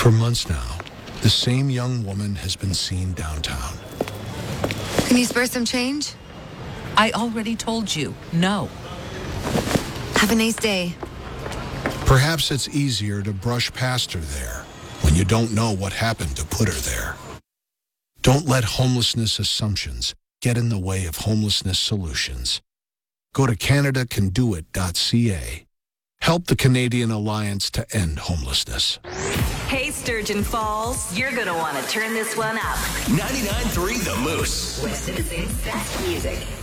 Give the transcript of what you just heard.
For months now, the same young woman has been seen downtown. Can you spare some change? I already told you, no. Have a nice day. Perhaps it's easier to brush past her there when you don't know what happened to put her there. Don't let homelessness assumptions get in the way of homelessness solutions. Go to CanadaCanDoIt.ca. Help the Canadian Alliance to End Homelessness. Hey, Sturgeon Falls, you're going to want to turn this one up. 99.3 The Moose. West Citizens' best music.